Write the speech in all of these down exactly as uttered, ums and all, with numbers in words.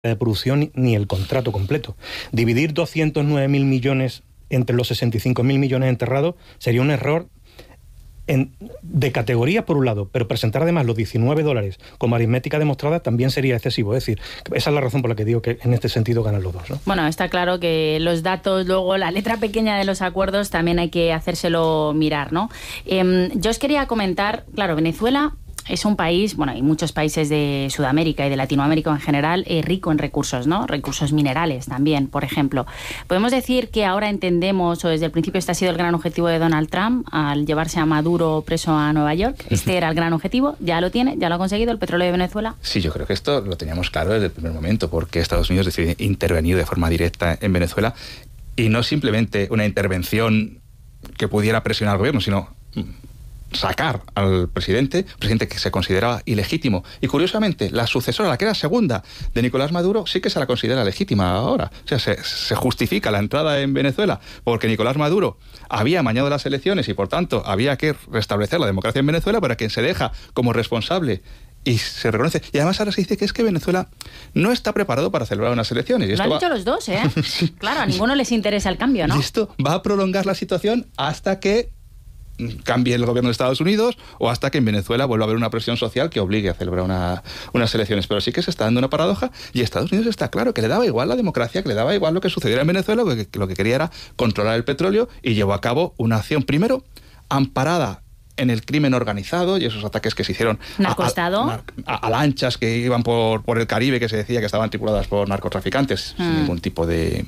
de producción ni el contrato completo. Dividir doscientos nueve mil millones entre los sesenta y cinco mil millones enterrados sería un error en, de categoría por un lado, pero presentar además los diecinueve dólares como aritmética demostrada también sería excesivo. Es decir, esa es la razón por la que digo que en este sentido ganan los dos, ¿no? Bueno, está claro que los datos, luego la letra pequeña de los acuerdos también hay que hacérselo mirar, ¿no? Eh, yo os quería comentar, claro, Venezuela es un país, bueno, hay muchos países de Sudamérica y de Latinoamérica en general, eh, rico en recursos, ¿no? Recursos minerales también, por ejemplo. ¿Podemos decir que ahora entendemos, o desde el principio este ha sido el gran objetivo de Donald Trump al llevarse a Maduro preso a Nueva York? Este era el gran objetivo, ya lo tiene, ya lo ha conseguido el petróleo de Venezuela. Sí, yo creo que esto lo teníamos claro desde el primer momento, porque Estados Unidos decide intervenir de forma directa en Venezuela, y no simplemente una intervención que pudiera presionar al gobierno, sino sacar al presidente, presidente que se consideraba ilegítimo. Y curiosamente, la sucesora, la que era segunda de Nicolás Maduro, sí que se la considera legítima ahora. O sea, se, se justifica la entrada en Venezuela porque Nicolás Maduro había amañado las elecciones y, por tanto, había que restablecer la democracia en Venezuela, para quien se deja como responsable y se reconoce. Y además ahora se dice que es que Venezuela no está preparado para celebrar unas elecciones. Y Lo esto han va... dicho los dos, ¿eh? Sí. Claro, a ninguno les interesa el cambio, ¿no? Y esto va a prolongar la situación hasta que cambie el gobierno de Estados Unidos, o hasta que en Venezuela vuelva a haber una presión social que obligue a celebrar una, unas elecciones. Pero sí que se está dando una paradoja, y Estados Unidos está claro que le daba igual la democracia, que le daba igual lo que sucediera en Venezuela, que, que lo que quería era controlar el petróleo, y llevó a cabo una acción primero amparada en el crimen organizado y esos ataques que se hicieron a, a, a, a lanchas que iban por, por el Caribe, que se decía que estaban tripuladas por narcotraficantes, mm. sin ningún tipo de,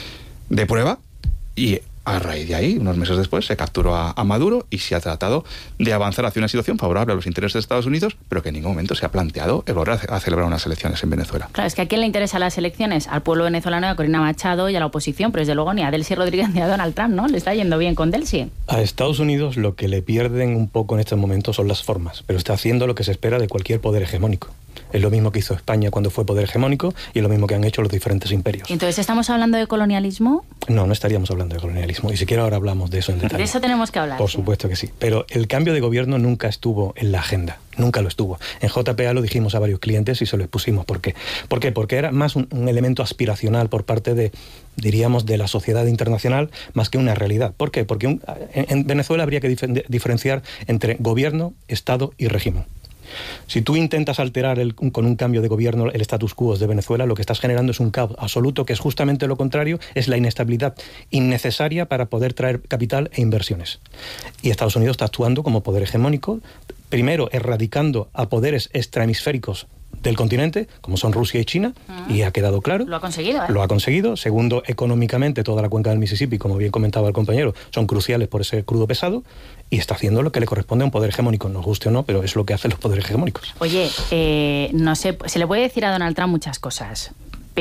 de prueba. Y a raíz de ahí, unos meses después, se capturó a, a Maduro, y se ha tratado de avanzar hacia una situación favorable a los intereses de Estados Unidos, pero que en ningún momento se ha planteado el volver a, a celebrar unas elecciones en Venezuela. Claro, es que ¿a quién le interesan las elecciones? Al pueblo venezolano, a Corina Machado y a la oposición, pero desde luego ni a Delcy Rodríguez ni a Donald Trump, ¿no? Le está yendo bien con Delcy. A Estados Unidos lo que le pierden un poco en estos momentos son las formas, pero está haciendo lo que se espera de cualquier poder hegemónico. Es lo mismo que hizo España cuando fue poder hegemónico, y es lo mismo que han hecho los diferentes imperios. Entonces, ¿estamos hablando de colonialismo? No, no estaríamos hablando de colonialismo, y siquiera ahora hablamos de eso en detalle. De eso tenemos que hablar. Por ¿sí? supuesto que sí, pero el cambio de gobierno nunca estuvo en la agenda, nunca lo estuvo. En J P A lo dijimos a varios clientes y se lo expusimos. ¿Por qué? ¿Por qué? Porque era más un, un elemento aspiracional por parte de, diríamos, de la sociedad internacional, más que una realidad. ¿Por qué? Porque un, en, en Venezuela habría que dif- diferenciar entre gobierno, Estado y régimen. Si tú intentas alterar el, con un cambio de gobierno el status quo de Venezuela, lo que estás generando es un caos absoluto, que es justamente lo contrario, es la inestabilidad innecesaria para poder traer capital e inversiones. Y Estados Unidos está actuando como poder hegemónico, primero erradicando a poderes extrahemisféricos del continente, como son Rusia y China, uh-huh. y ha quedado claro. Lo ha conseguido, ¿eh? Lo ha conseguido. Segundo, económicamente, toda la cuenca del Mississippi, como bien comentaba el compañero, son cruciales por ese crudo pesado, y está haciendo lo que le corresponde a un poder hegemónico. Nos guste o no, pero es lo que hacen los poderes hegemónicos. Oye, eh, no sé, se le puede decir a Donald Trump muchas cosas,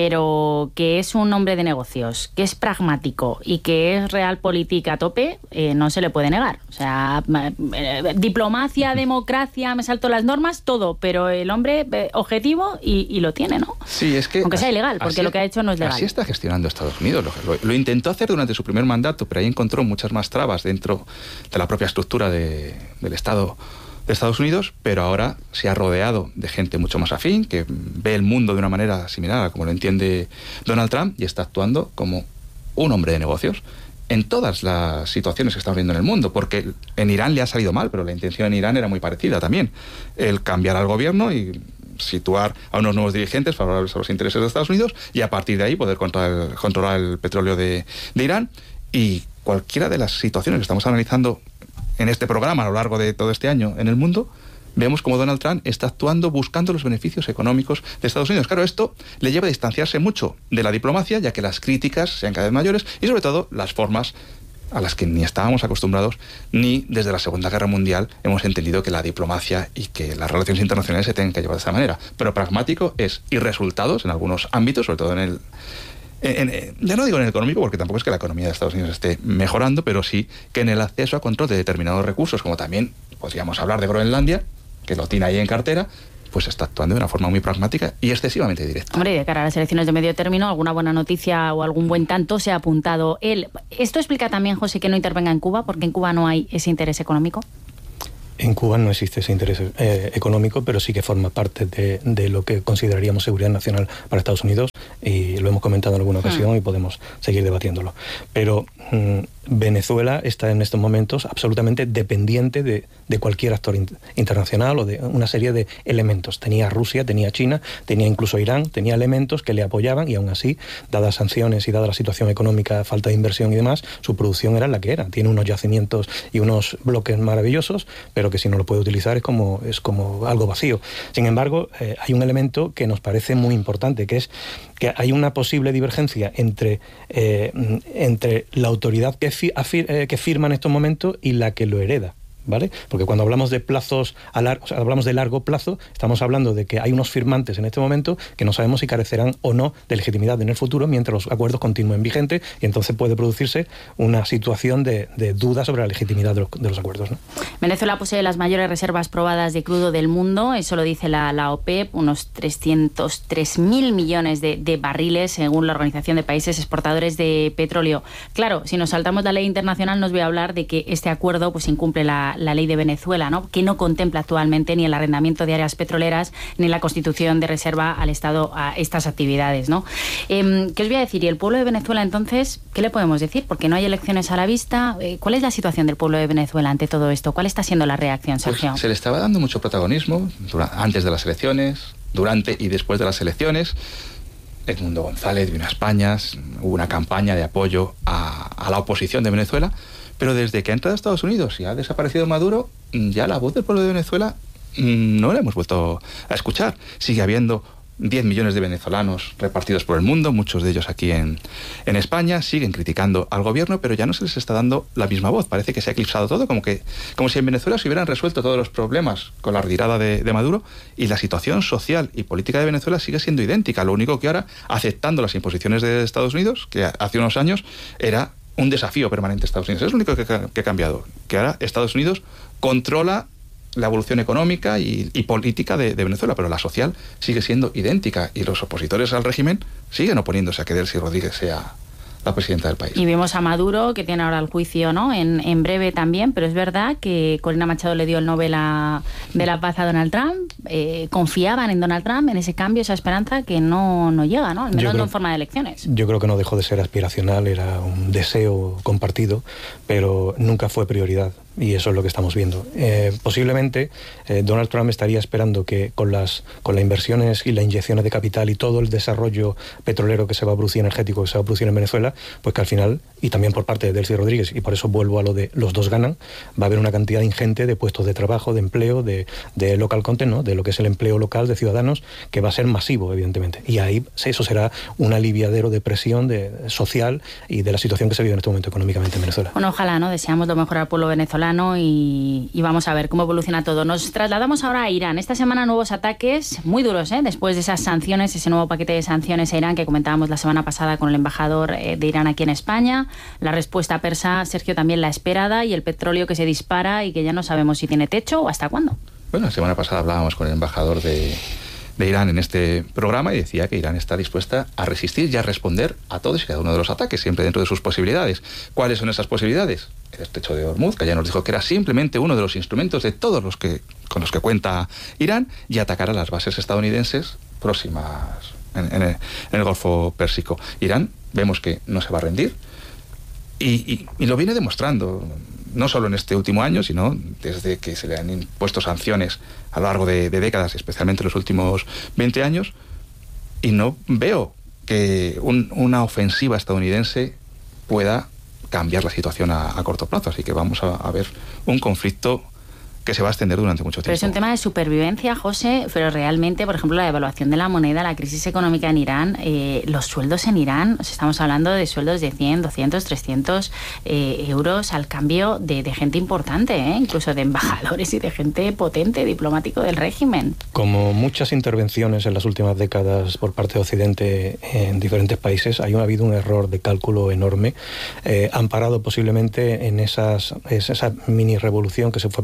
pero que es un hombre de negocios, que es pragmático y que es realpolitik a tope, eh, no se le puede negar. O sea, eh, diplomacia, democracia, me salto las normas, todo, pero el hombre eh, objetivo y, y lo tiene, ¿no? Sí, es que... Aunque sea así, ilegal, porque así, lo que ha hecho no es legal. Así está gestionando Estados Unidos. Lo, lo, lo intentó hacer durante su primer mandato, pero ahí encontró muchas más trabas dentro de la propia estructura de, del Estado de Estados Unidos, pero ahora se ha rodeado de gente mucho más afín, que ve el mundo de una manera similar a como lo entiende Donald Trump, y está actuando como un hombre de negocios en todas las situaciones que estamos viendo en el mundo, porque en Irán le ha salido mal, pero la intención en Irán era muy parecida también, el cambiar al gobierno y situar a unos nuevos dirigentes favorables a los intereses de Estados Unidos, y a partir de ahí poder controlar el, controlar el petróleo de, de Irán. Y cualquiera de las situaciones que estamos analizando en este programa a lo largo de todo este año en el mundo, vemos como Donald Trump está actuando buscando los beneficios económicos de Estados Unidos. Claro, esto le lleva a distanciarse mucho de la diplomacia, ya que las críticas sean cada vez mayores, y sobre todo las formas a las que ni estábamos acostumbrados, ni desde la Segunda Guerra Mundial hemos entendido que la diplomacia y que las relaciones internacionales se tengan que llevar de esa manera. Pero pragmático es, y resultados en algunos ámbitos, sobre todo en el... En, en, ya no digo en el económico, porque tampoco es que la economía de Estados Unidos esté mejorando, pero sí que en el acceso a control de determinados recursos, como también podríamos hablar de Groenlandia, que lo tiene ahí en cartera, pues está actuando de una forma muy pragmática y excesivamente directa. Hombre, de cara a las elecciones de medio término, alguna buena noticia o algún buen tanto se ha apuntado él. ¿Esto explica también, José, que no intervenga en Cuba, porque en Cuba no hay ese interés económico? En Cuba no existe ese interés eh, económico, pero sí que forma parte de, de lo que consideraríamos seguridad nacional para Estados Unidos, y lo hemos comentado en alguna ocasión, mm. y podemos seguir debatiéndolo. Pero mm, Venezuela está en estos momentos absolutamente dependiente de, de cualquier actor in- internacional o de una serie de elementos. Tenía Rusia, tenía China, tenía incluso Irán, tenía elementos que le apoyaban, y aún así, dadas sanciones y dada la situación económica, falta de inversión y demás, su producción era la que era. Tiene unos yacimientos y unos bloques maravillosos, pero que si no lo puede utilizar es como, es como algo vacío. Sin embargo, eh, hay un elemento que nos parece muy importante, que es que hay una posible divergencia entre, eh, entre la autoridad que, fi- afir- eh, que firma en estos momentos y la que lo hereda, ¿vale? Porque cuando hablamos de plazos a lar- o sea, hablamos de largo plazo, estamos hablando de que hay unos firmantes en este momento que no sabemos si carecerán o no de legitimidad en el futuro mientras los acuerdos continúen vigentes, y entonces puede producirse una situación de, de duda sobre la legitimidad de los, de los acuerdos, ¿no? Venezuela posee las mayores reservas probadas de crudo del mundo, eso lo dice la, la OPEP, unos trescientos tres mil millones de, de barriles según la Organización de Países Exportadores de Petróleo. Claro, si nos saltamos la ley internacional nos voy a hablar de que este acuerdo pues incumple la, la ley de Venezuela, ¿no? Que no contempla actualmente ni el arrendamiento de áreas petroleras ni la constitución de reserva al Estado a estas actividades, ¿no? Eh, ¿Qué os voy a decir? ¿Y el pueblo de Venezuela entonces qué le podemos decir? Porque no hay elecciones a la vista. Eh, ¿Cuál es la situación del pueblo de Venezuela ante todo esto? ¿Cuál está siendo la reacción, Sergio? Pues se le estaba dando mucho protagonismo durante, antes de las elecciones, durante y después de las elecciones. Edmundo González vino a España, hubo una campaña de apoyo a, a la oposición de Venezuela, pero desde que ha entrado a Estados Unidos y ha desaparecido Maduro, ya la voz del pueblo de Venezuela no la hemos vuelto a escuchar. Sigue habiendo diez millones de venezolanos repartidos por el mundo, muchos de ellos aquí en, en España, siguen criticando al gobierno, pero ya no se les está dando la misma voz. Parece que se ha eclipsado todo, como que como si en Venezuela se hubieran resuelto todos los problemas con la retirada de, de Maduro, y la situación social y política de Venezuela sigue siendo idéntica. Lo único que ahora, aceptando las imposiciones de Estados Unidos, que hace unos años era un desafío permanente a Estados Unidos. Es lo único que, que ha cambiado, que ahora Estados Unidos controla la evolución económica y, y política de, de Venezuela, pero la social sigue siendo idéntica, y los opositores al régimen siguen oponiéndose a que Delcy Rodríguez sea la presidenta del país. Y vemos a Maduro, que tiene ahora el juicio, ¿no? En, en breve también, pero es verdad que Corina Machado le dio el Nobel a, de la Paz a Donald Trump. Eh, confiaban en Donald Trump, en ese cambio, esa esperanza que no, no llega, ¿no? Al menos creo, no en forma de elecciones. Yo creo que no dejó de ser aspiracional, era un deseo compartido, pero nunca fue prioridad. Y eso es lo que estamos viendo. Eh, posiblemente eh, Donald Trump estaría esperando que con las con las inversiones y las inyecciones de capital y todo el desarrollo petrolero que se va a producir, energético que se va a producir en Venezuela, pues que al final, y también por parte de Delcy Rodríguez, y por eso vuelvo a lo de los dos ganan, va a haber una cantidad ingente de puestos de trabajo, de empleo, de, de local content, ¿no? De lo que es el empleo local de ciudadanos, que va a ser masivo, evidentemente. Y ahí eso será un aliviadero de presión de, social y de la situación que se vive en este momento económicamente en Venezuela. Bueno, ojalá, ¿no? Deseamos lo mejor al pueblo venezolano. Y, y vamos a ver cómo evoluciona todo. Nos trasladamos ahora a Irán. Esta semana nuevos ataques muy duros, ¿eh? Después de esas sanciones, ese nuevo paquete de sanciones a Irán que comentábamos la semana pasada con el embajador eh, de Irán aquí en España. La respuesta persa, Sergio, también la esperada, y el petróleo que se dispara y que ya no sabemos si tiene techo o hasta cuándo. Bueno, la semana pasada hablábamos con el embajador de, de Irán en este programa y decía que Irán está dispuesta a resistir y a responder a todos y cada uno de los ataques, siempre dentro de sus posibilidades. ¿Cuáles son esas posibilidades? El estrecho de Hormuz, que ya nos dijo que era simplemente uno de los instrumentos de todos los que con los que cuenta Irán, y atacar a las bases estadounidenses próximas en, en, el, en el Golfo Pérsico. Irán, vemos que no se va a rendir, y, y, y lo viene demostrando, no solo en este último año, sino desde que se le han impuesto sanciones a lo largo de, de décadas, especialmente en los últimos veinte años, y no veo que un, una ofensiva estadounidense pueda cambiar la situación a, a corto plazo. Así que vamos a, a ver un conflicto que se va a extender durante mucho tiempo. Pero es un tema de supervivencia, José, pero realmente, por ejemplo, la devaluación de la moneda, la crisis económica en Irán, eh, los sueldos en Irán, o sea, estamos hablando de sueldos de cien, doscientos, trescientos eh, euros al cambio de, de gente importante, ¿eh? Incluso de embajadores y de gente potente, diplomático del régimen. Como muchas intervenciones en las últimas décadas por parte de Occidente en diferentes países, hay ha habido un error de cálculo enorme, eh, amparado posiblemente en esas, esa mini revolución que se fue provocando en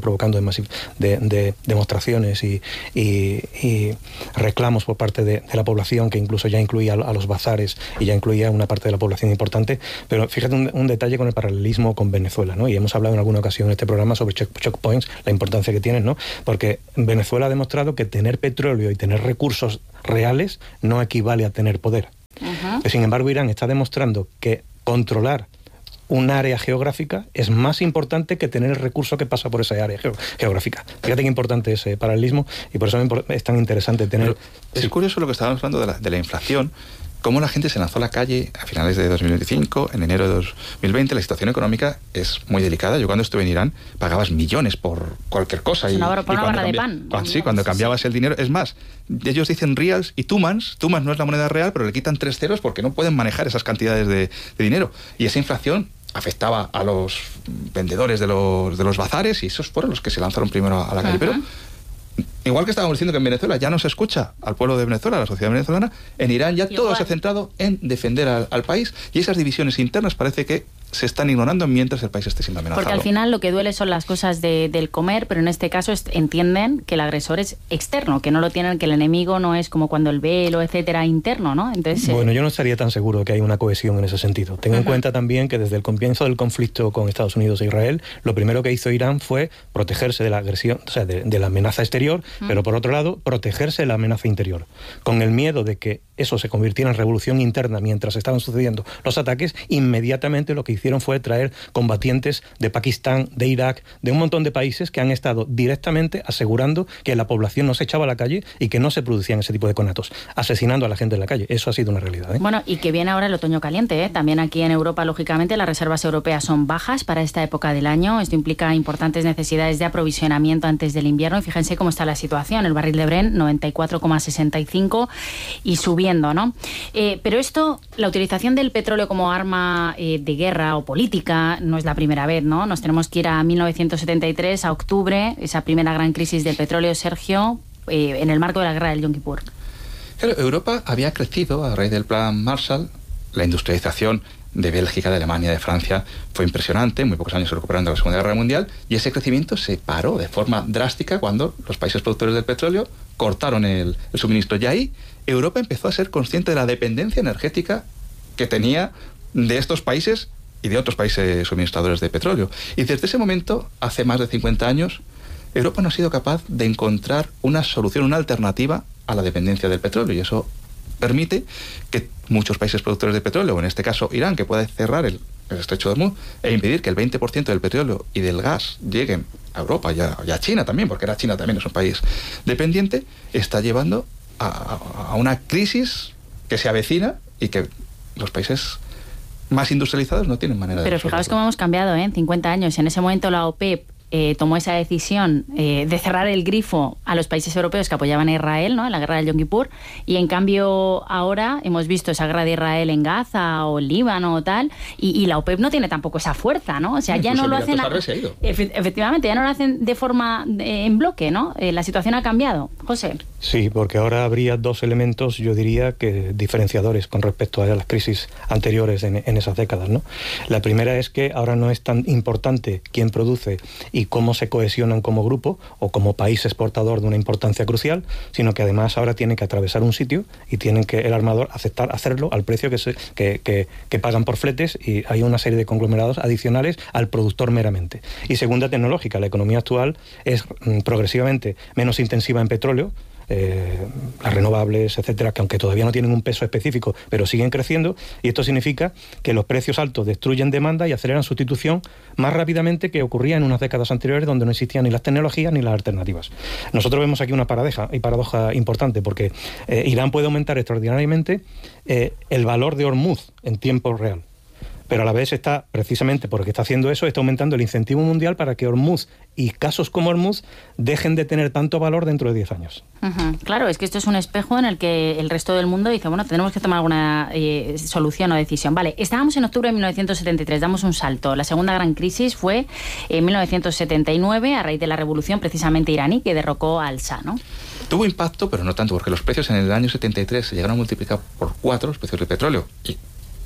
de, de demostraciones y, y, y reclamos por parte de, de la población, que incluso ya incluía a los bazares y ya incluía una parte de la población importante. Pero fíjate un, un detalle con el paralelismo con Venezuela, ¿no? Y hemos hablado en alguna ocasión en este programa sobre choke, choke points, la importancia que tienen, ¿no? Porque Venezuela ha demostrado que tener petróleo y tener recursos reales no equivale a tener poder. Uh-huh. Sin embargo, Irán está demostrando que controlar un área geográfica es más importante que tener el recurso que pasa por esa área geográfica. Fíjate qué importante es ese paralelismo, y por eso es tan interesante tener... Pero es sí. curioso lo que estábamos hablando de la, de la inflación, cómo la gente se lanzó a la calle a finales de dos mil veinticinco, en enero de dos mil veinte. La situación económica es muy delicada. Yo cuando estuve en Irán pagabas millones por cualquier cosa. Es una barra, y, por y una barra cambia, de pan. Cuando, sí, cuando cambiabas el dinero. Es más, ellos dicen reals y tumans. Tumans no es la moneda real, pero le quitan tres ceros porque no pueden manejar esas cantidades de, de dinero. Y esa inflación afectaba a los vendedores de los, de los bazares, y esos fueron los que se lanzaron primero a la calle. Uh-huh. Pero igual que estábamos diciendo que en Venezuela ya no se escucha al pueblo de Venezuela, a la sociedad venezolana, en Irán ya igual. Todo se ha centrado en defender al, al país, y esas divisiones internas parece que se están ignorando mientras el país esté siendo amenazado. Porque al final lo que duele son las cosas de, del comer, pero en este caso es, entienden que el agresor es externo, que no lo tienen, que el enemigo no es como cuando el velo, etcétera, interno, ¿no? Entonces, bueno, yo no estaría tan seguro que hay una cohesión en ese sentido. Ten uh-huh. en cuenta también que desde el comienzo del conflicto con Estados Unidos e Israel, lo primero que hizo Irán fue protegerse de la agresión, o sea, de, de la amenaza exterior, uh-huh. pero por otro lado, protegerse de la amenaza interior, con el miedo de que eso se convirtiera en revolución interna mientras estaban sucediendo los ataques. Inmediatamente lo que hicieron fue traer combatientes de Pakistán, de Irak, de un montón de países que han estado directamente asegurando que la población no se echaba a la calle y que no se producían ese tipo de conatos, asesinando a la gente en la calle. Eso ha sido una realidad, ¿eh? Bueno, y que viene ahora el otoño caliente, ¿eh? También aquí en Europa, lógicamente, las reservas europeas son bajas para esta época del año. Esto implica importantes necesidades de aprovisionamiento antes del invierno, y fíjense cómo está la situación. El barril de Brent, noventa y cuatro coma sesenta y cinco, y subiendo, ¿no? Eh, pero esto, la utilización del petróleo como arma eh, de guerra o política, no es la primera vez, ¿no? Nos tenemos que ir a mil novecientos setenta y tres, a octubre, esa primera gran crisis del petróleo, Sergio, eh, en el marco de la guerra del Yom Kippur. Claro, Europa había crecido a raíz del plan Marshall. La industrialización de Bélgica, de Alemania, de Francia fue impresionante. En muy pocos años se recuperaron de la Segunda Guerra Mundial, y ese crecimiento se paró de forma drástica cuando los países productores del petróleo cortaron el, el suministro. Y ahí Europa empezó a ser consciente de la dependencia energética que tenía de estos países y de otros países suministradores de petróleo. Y desde ese momento, hace más de cincuenta años, Europa no ha sido capaz de encontrar una solución, una alternativa a la dependencia del petróleo, y eso permite que muchos países productores de petróleo, en este caso Irán, que pueda cerrar el, el estrecho de Hormuz e impedir que el veinte por ciento del petróleo y del gas lleguen a Europa y a, y a China también, porque ahora China también es un país dependiente, está llevando a, a, a una crisis que se avecina y que los países más industrializados no tienen manera de Pero fijaos cómo hemos cambiado, ¿eh? En cincuenta años. En ese momento la OPEP eh, tomó esa decisión eh, de cerrar el grifo a los países europeos que apoyaban a Israel, ¿no?, en la guerra del Yom Kippur, y en cambio ahora hemos visto esa guerra de Israel en Gaza o en Líbano o tal, y, y la OPEP no tiene tampoco esa fuerza, ¿no? O sea, ya no lo hacen... A, efe, efectivamente, ya no lo hacen de forma de, en bloque, ¿no? Eh, la situación ha cambiado. José. Sí, porque ahora habría dos elementos, yo diría, que diferenciadores con respecto a las crisis anteriores en, en esas décadas, ¿no? La primera es que ahora no es tan importante quién produce y cómo se cohesionan como grupo o como país exportador de una importancia crucial, sino que además ahora tienen que atravesar un sitio y tienen que el armador aceptar hacerlo al precio que, se, que, que, que pagan por fletes, y hay una serie de conglomerados adicionales al productor meramente. Y segunda, tecnológica. La economía actual es mm, progresivamente menos intensiva en petróleo, Eh, las renovables, etcétera, que aunque todavía no tienen un peso específico, pero siguen creciendo, y esto significa que los precios altos destruyen demanda y aceleran sustitución más rápidamente que ocurría en unas décadas anteriores, donde no existían ni las tecnologías ni las alternativas. Nosotros vemos aquí una paradoja, y paradoja importante, porque eh, Irán puede aumentar extraordinariamente eh, el valor de Hormuz en tiempo real, pero a la vez está, precisamente porque está haciendo eso, está aumentando el incentivo mundial para que Hormuz y casos como Hormuz dejen de tener tanto valor dentro de diez años. Uh-huh. Claro, es que esto es un espejo en el que el resto del mundo dice, bueno, tenemos que tomar alguna eh, solución o decisión. Vale, estábamos en octubre de mil novecientos setenta y tres, damos un salto. La segunda gran crisis fue en mil novecientos setenta y nueve, a raíz de la revolución precisamente iraní, que derrocó al Shah, ¿no? Tuvo impacto, pero no tanto, porque los precios en el año setenta y tres se llegaron a multiplicar por cuatro, los precios del petróleo, y la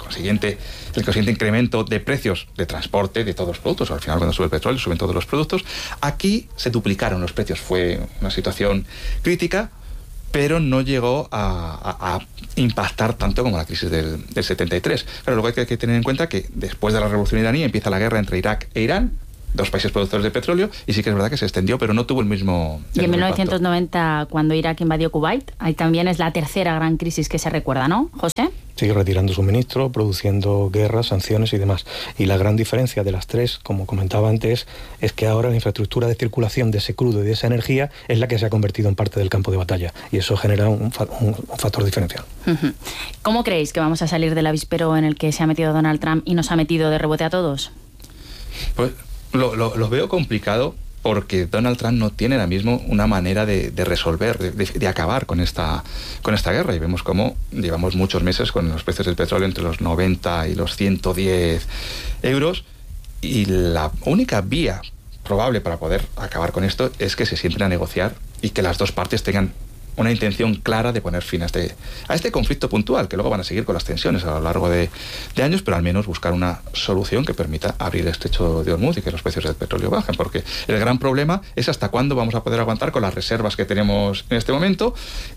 consiguiente, el consiguiente incremento de precios de transporte de todos los productos. Al final, cuando sube el petróleo, suben todos los productos. Aquí se duplicaron los precios. Fue una situación crítica, pero no llegó a, a, a impactar tanto como la crisis del, del setenta y tres. Claro, luego hay que, hay que tener en cuenta que después de la revolución iraní empieza la guerra entre Irak e Irán, dos países productores de petróleo, y sí que es verdad que se extendió, pero no tuvo el mismo el Y en mismo mil novecientos noventa, impacto. cuando Irak invadió Kuwait, ahí también es la tercera gran crisis que se recuerda, ¿no, José? Sigue retirando suministro, produciendo guerras, sanciones y demás. Y la gran diferencia de las tres, como comentaba antes, es que ahora la infraestructura de circulación de ese crudo y de esa energía es la que se ha convertido en parte del campo de batalla. Y eso genera un, fa un, un factor diferencial. Uh-huh. ¿Cómo creéis que vamos a salir del avispero en el que se ha metido Donald Trump y nos ha metido de rebote a todos? Pues lo, lo, lo veo complicado, porque Donald Trump no tiene ahora mismo una manera de, de resolver, de, de, de acabar con esta, con esta guerra. Y vemos cómo llevamos muchos meses con los precios del petróleo entre los noventa y los ciento diez euros. Y la única vía probable para poder acabar con esto es que se sienten a negociar y que las dos partes tengan una intención clara de poner fin a este, a este conflicto puntual, que luego van a seguir con las tensiones a lo largo de, de años, pero al menos buscar una solución que permita abrir el estrecho de Hormuz y que los precios del petróleo bajen, porque el gran problema es hasta cuándo vamos a poder aguantar con las reservas que tenemos en este momento,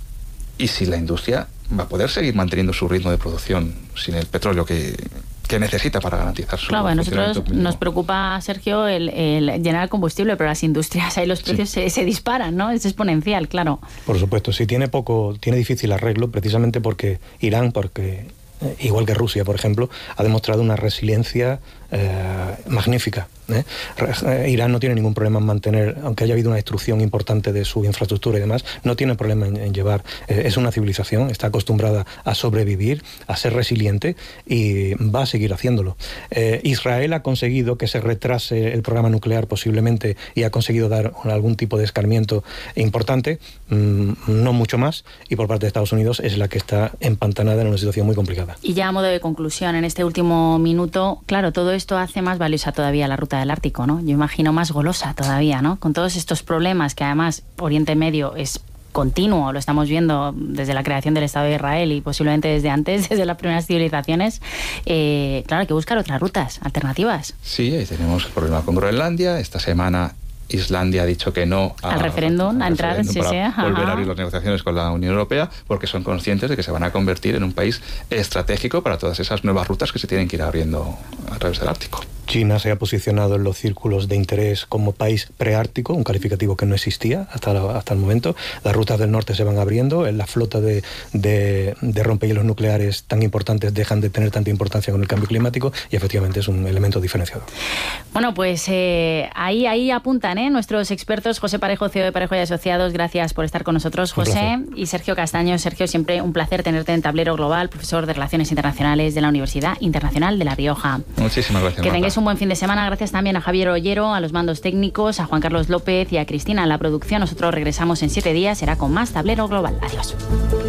y si la industria va a poder seguir manteniendo su ritmo de producción sin el petróleo que, que necesita para garantizar su Claro, a nosotros mínimo. Nos preocupa, Sergio, el, el llenar el combustible, pero las industrias, ahí los precios sí. se, se disparan, ¿no? Es exponencial, claro. Por supuesto, sí, tiene poco, tiene difícil arreglo, precisamente porque Irán, porque eh, igual que Rusia, por ejemplo, ha demostrado una resiliencia eh, magnífica. ¿eh? Irán no tiene ningún problema en mantener, aunque haya habido una destrucción importante de su infraestructura y demás, no tiene problema en, en llevar, eh, es una civilización, está acostumbrada a sobrevivir, a ser resiliente, y va a seguir haciéndolo. Eh, Israel ha conseguido que se retrase el programa nuclear posiblemente, y ha conseguido dar algún tipo de escarmiento importante, mmm, no mucho más, y por parte de Estados Unidos es la que está empantanada en una situación muy complicada. Y ya a modo de conclusión, en este último minuto, claro, todo esto hace más valiosa todavía la ruta del Ártico, ¿no? Yo imagino más golosa todavía, ¿no? Con todos estos problemas que además Oriente Medio es continuo, lo estamos viendo desde la creación del Estado de Israel y posiblemente desde antes, desde las primeras civilizaciones. Eh, claro, hay que buscar otras rutas alternativas. Sí, ahí tenemos el problema con Groenlandia. Esta semana Islandia ha dicho que no a, al referéndum, a entrar, referéndum sí, para sí, volver ajá. a abrir las negociaciones con la Unión Europea, porque son conscientes de que se van a convertir en un país estratégico para todas esas nuevas rutas que se tienen que ir abriendo a través del Ártico. China se ha posicionado en los círculos de interés como país preártico, un calificativo que no existía hasta, la, hasta el momento. Las rutas del norte se van abriendo, la flota de, de, de rompehielos nucleares tan importantes dejan de tener tanta importancia con el cambio climático, y efectivamente es un elemento diferenciador. Bueno, pues eh, ahí, ahí apuntan ¿eh? nuestros expertos. José Parejo, C E O de Parejo y Asociados, gracias por estar con nosotros, José. Y Sergio Castaño. Sergio, siempre un placer tenerte en Tablero Global, profesor de Relaciones Internacionales de la Universidad Internacional de La Rioja. Muchísimas gracias, Que Marta. tengáis un buen fin de semana. Gracias también a Javier Ollero, a los mandos técnicos, a Juan Carlos López y a Cristina en la producción. Nosotros regresamos en siete días, será con más Tablero Global. Adiós.